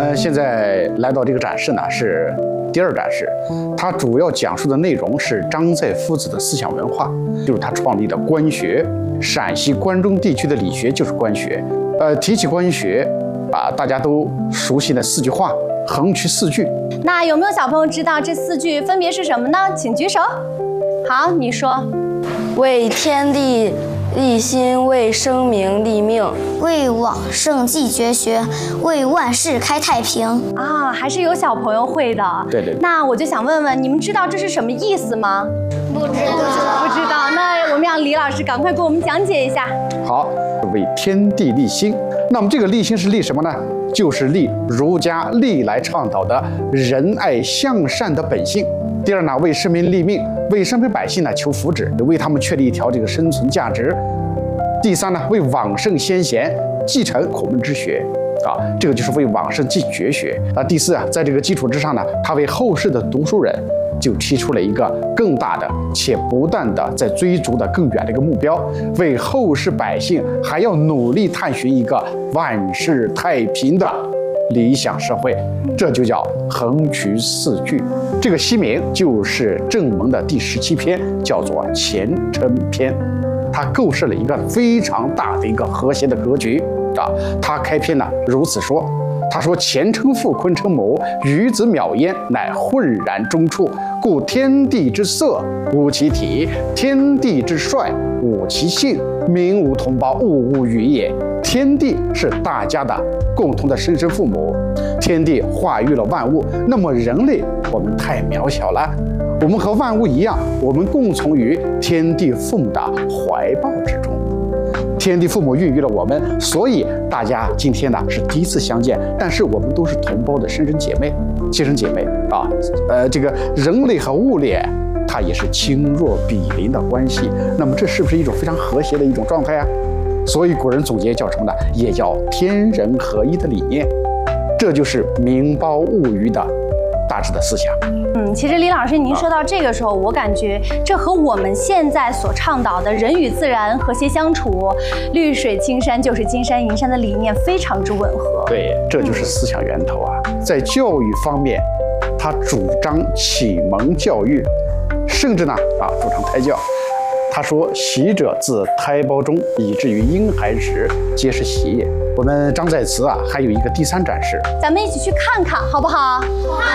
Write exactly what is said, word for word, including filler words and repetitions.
们现在来到这个展示呢，是第二展示，它主要讲述的内容是张载夫子的思想文化，就是他创立的官学。陕西关中地区的理学就是官学。呃，提起官学，啊，大家都熟悉的四句话，横渠四句。 那有没有小朋友知道这四句分别是什么呢？请举手。好，你说。 为天地立心，为生民立命， 为往圣继绝学，为万世开太平。 啊，还是有小朋友会的。 对对对。 那我就想问问，你们知道这是什么意思吗？ 不知道。 不知道。那我们让李老师赶快给我们讲解一下。 好，为天地立心。那么这个立心是立什么呢？就是立儒家历来倡导的仁爱向善的本性。第二呢，为市民立命，为生民百姓呢求福祉，为他们确立一条这个生存价值。第三呢，为往圣先贤继承孔门之学，啊，这个就是为往圣继绝学。啊，第四啊，在这个基础之上呢，他为后世的读书人就提出了一个更大的且不断的在追逐的更远的一个目标，为后世百姓还要努力探寻一个万世太平的理想社会，这就叫横渠四句。这个西明就是正文的第十七篇，叫做前称篇。它构设了一个非常大的一个和谐的格局啊。它开篇呢如此说，他说：“前称父，坤称母，与子邈焉，乃浑然中处。故天地之色，无其体；天地之帅，无其性。民无同胞，物物与也。”天地是大家的共同的生身父母，天地化育了万物，那么人类我们太渺小了，我们和万物一样，我们共从于天地父母的怀抱之中。天地父母孕育了我们，所以大家今天呢是第一次相见，但是我们都是同胞的生身姐妹、亲生姐妹啊。呃，这个人类和物类，它也是亲若比邻的关系。那么这是不是一种非常和谐的一种状态啊？所以古人总结叫什么呢？也叫天人合一的理念。这就是民胞物育的大致的思想。 嗯，其实李老师您说到这个时候，我感觉这和我们现在所倡导的人与自然和谐相处、绿水青山就是金山银山的理念非常之吻合。 对，这就是思想源头啊。在教育方面，他主张启蒙教育，甚至呢啊主张胎教。他说：“习者自胎胞中，以至于婴孩时，皆是习也。”我们张载祠啊，还有一个第三展示， 咱们一起去看看，好不好？